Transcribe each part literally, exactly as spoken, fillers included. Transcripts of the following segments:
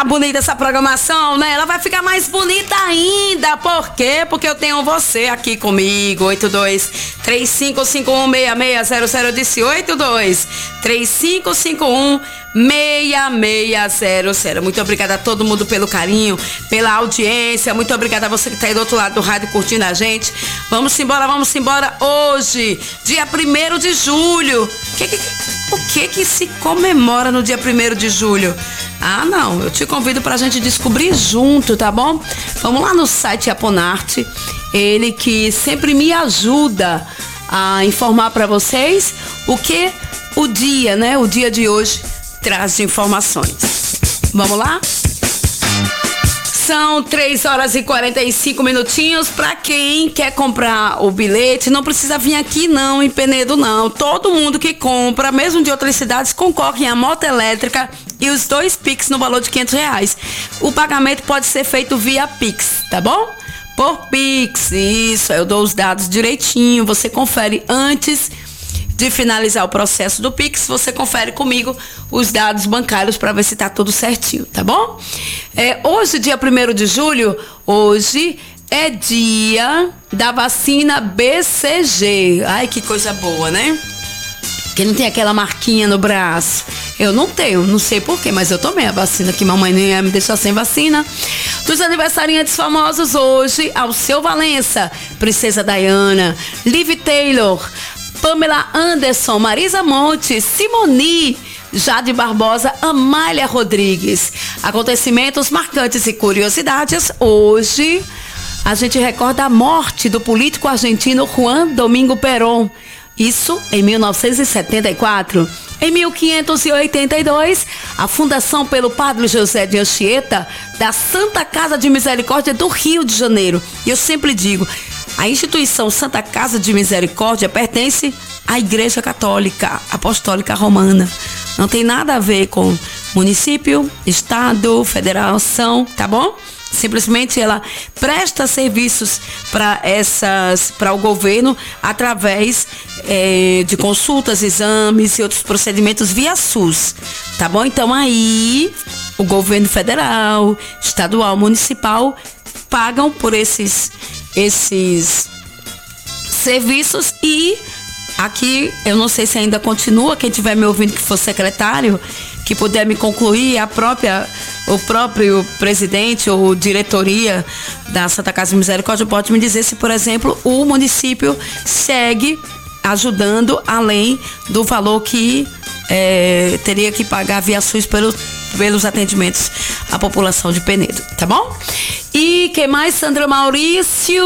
ficar bonita essa programação, né? Ela vai ficar mais bonita ainda. Por quê? Porque eu tenho você aqui comigo. oito dois três cinco cinco um seis seis zero zero. Eu disse oito dois três cinco cinco um seis seis zero zero. Muito obrigada a todo mundo pelo carinho, pela audiência. Muito obrigada a você que está aí do outro lado do rádio curtindo a gente. Vamos embora, vamos embora. Hoje, dia primeiro de julho. Que, que, o que que se comemora no dia primeiro de julho? Ah, não. Eu te convido pra gente descobrir junto, tá bom? Vamos lá no site Aponarte. Ele que sempre me ajuda a informar pra vocês o que o dia, né? O dia de hoje traz de informações. Vamos lá? São três horas e quarenta e cinco minutinhos. Para quem quer comprar o bilhete, não precisa vir aqui não, em Penedo não. Todo mundo que compra, mesmo de outras cidades, concorre à moto elétrica e os dois Pix no valor de quinhentos reais. O pagamento pode ser feito via Pix, tá bom? Por Pix, isso, eu dou os dados direitinho, você confere antes de finalizar o processo do Pix, você confere comigo os dados bancários para ver se tá tudo certinho, tá bom? É, hoje, dia primeiro de julho, hoje é dia da vacina B C G. Ai, que coisa boa, né? Que não tem aquela marquinha no braço. Eu não tenho, não sei porquê, mas eu tomei a vacina, que mamãe nem ia me deixar sem vacina. Dos aniversariantes famosos hoje, Alceu Valença, Princesa Diana, Liv Taylor, Pamela Anderson, Marisa Monte, Simoni, Jade Barbosa, Amália Rodrigues. Acontecimentos marcantes e curiosidades. Hoje, a gente recorda a morte do político argentino Juan Domingo Perón. Isso em mil novecentos e setenta e quatro. Em mil quinhentos e oitenta e dois, a fundação pelo Padre José de Anchieta da Santa Casa de Misericórdia do Rio de Janeiro. E eu sempre digo, a instituição Santa Casa de Misericórdia pertence à Igreja Católica Apostólica Romana. Não tem nada a ver com município, estado, federação, tá bom? Simplesmente ela presta serviços para essas, para o governo através é, de consultas, exames e outros procedimentos via SUS, tá bom? Então aí o governo federal, estadual, municipal pagam por esses esses serviços e aqui eu não sei se ainda continua, quem estiver me ouvindo que for secretário, que puder me concluir, a própria, o próprio presidente ou diretoria da Santa Casa de Misericórdia pode me dizer se, por exemplo, o município segue ajudando além do valor que é, teria que pagar via SUS pelo, pelos atendimentos à população de Penedo, tá bom? E quem mais, Sandra Maurício?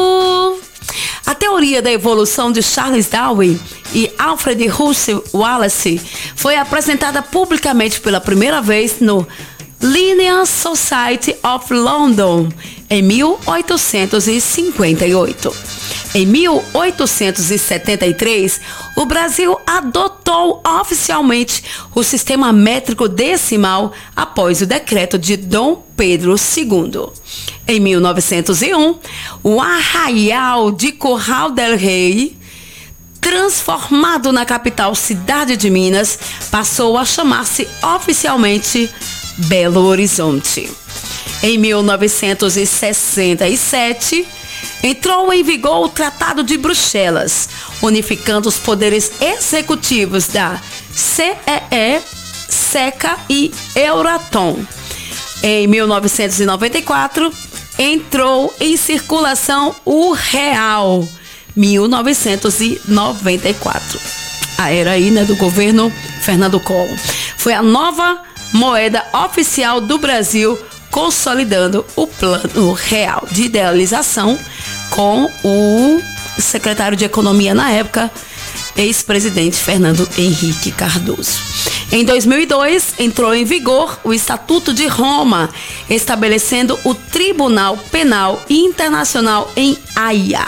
A teoria da evolução de Charles Darwin e Alfred Russel Wallace foi apresentada publicamente pela primeira vez no Linnean Society of London em mil oitocentos e cinquenta e oito. Em mil oitocentos e setenta e três, o Brasil adotou oficialmente o sistema métrico decimal após o decreto de Dom Pedro segundo. Em mil novecentos e um, o Arraial de Curral del Rei, transformado na capital cidade de Minas, passou a chamar-se oficialmente Belo Horizonte. Em mil novecentos e sessenta e sete, entrou em vigor o Tratado de Bruxelas, unificando os poderes executivos da C E E, SECA e Euratom. Em mil novecentos e noventa e quatro, entrou em circulação o real. mil novecentos e noventa e quatro. A era aí, né, do governo Fernando Collor. Foi a nova moeda oficial do Brasil, consolidando o plano real de idealização com o secretário de Economia na época, ex-presidente Fernando Henrique Cardoso. Em dois mil e dois, entrou em vigor o Estatuto de Roma, estabelecendo o Tribunal Penal Internacional em Haia.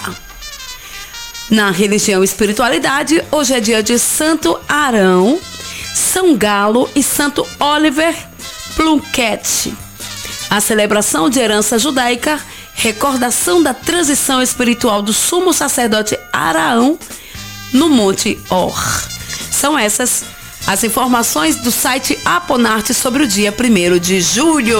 Na religião e espiritualidade, hoje é dia de Santo Arão, São Galo e Santo Oliver Plunkett. A celebração de herança judaica, recordação da transição espiritual do sumo sacerdote Araão no Monte Or. São essas as informações do site Aponarte sobre o dia primeiro de julho.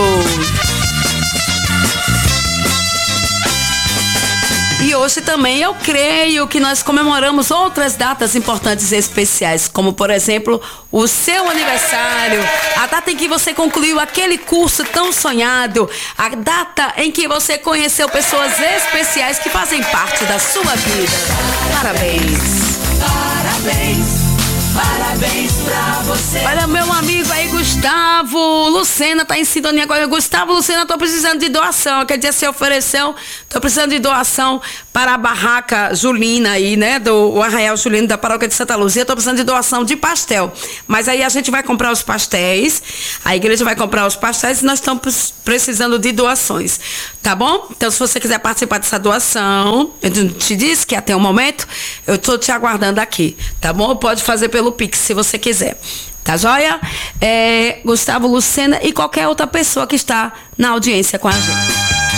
E hoje também eu creio que nós comemoramos outras datas importantes e especiais, como por exemplo o seu aniversário, a data em que você concluiu aquele curso tão sonhado, a data em que você conheceu pessoas especiais que fazem parte da sua vida. Parabéns! Parabéns! Parabéns pra você. Olha, meu amigo aí, Gustavo Lucena, tá em sintonia agora. Gustavo Lucena, tô precisando de doação. Aquele dia se ofereceu, tô precisando de doação para a barraca Julina aí, né? Do Arraial Julino da Paróquia de Santa Luzia. Tô precisando de doação de pastel. Mas aí a gente vai comprar os pastéis, a igreja vai comprar os pastéis e nós estamos precisando de doações. Tá bom? Então, se você quiser participar dessa doação, eu te disse que até o momento eu tô te aguardando aqui, tá bom? Pode fazer pelo Pix, se você quiser. Tá joia? É, Gustavo Lucena e qualquer outra pessoa que está na audiência com a gente.